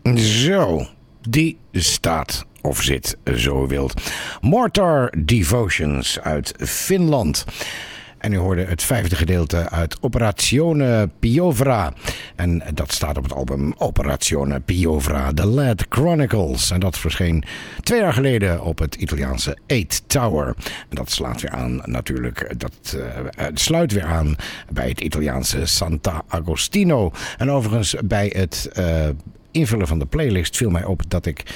Zo, die staat of zit zo wild. Mortar Devotions uit Finland. En u hoorde het 5e gedeelte uit Operazione Piovra. En dat staat op het album Operazione Piovra, The Lad Chronicles. En dat verscheen 2 jaar geleden op het Italiaanse 8 Tower. En dat slaat weer aan natuurlijk, dat sluit weer aan bij het Italiaanse Sant'Agostino. En overigens bij het invullen van de playlist viel mij op dat ik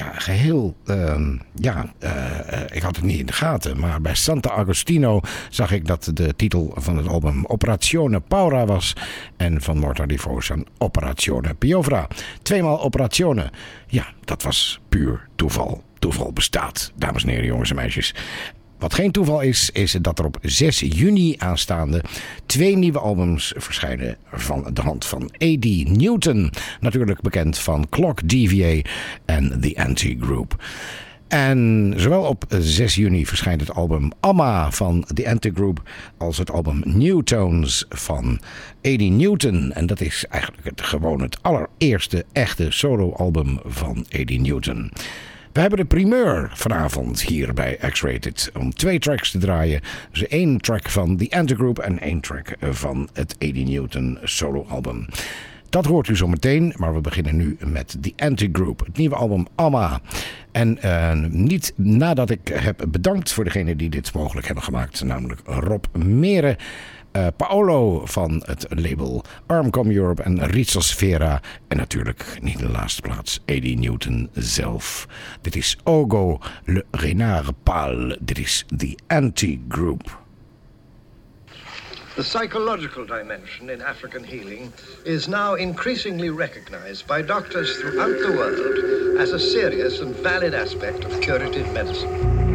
ik had het niet in de gaten, maar bij Sant'Agostino zag ik dat de titel van het album Operazione Paura was en van Mortar Devotion Operazione Piovra. 2 maal Operazione. Ja, dat was puur toeval. Toeval bestaat, dames en heren, jongens en meisjes. Wat geen toeval is dat er op 6 juni aanstaande 2 nieuwe albums verschijnen van de hand van A.D. Newton. Natuurlijk bekend van Clock DVA en The Anti-Group. En zowel op 6 juni verschijnt het album Amma van The Anti-Group als het album New Tones van A.D. Newton. En dat is eigenlijk gewoon het allereerste echte soloalbum van A.D. Newton. We hebben de primeur vanavond hier bij X-Rated om 2 tracks te draaien. Dus 1 track van The Anti-Group en 1 track van het A.D. Newton soloalbum. Dat hoort u zo meteen, maar we beginnen nu met The Anti-Group, het nieuwe album Amma. En niet nadat ik heb bedankt voor degenen die dit mogelijk hebben gemaakt, namelijk Rob Meren, Paolo van het label Armcom Europe en Rizosfera. En natuurlijk niet in de laatste plaats A.D. Newton zelf. Dit is Ogo Le Renard Pâle. Dit is The Anti-Group. The psychological dimension in African healing is now increasingly recognized by doctors throughout the world as a serious and valid aspect of curative medicine.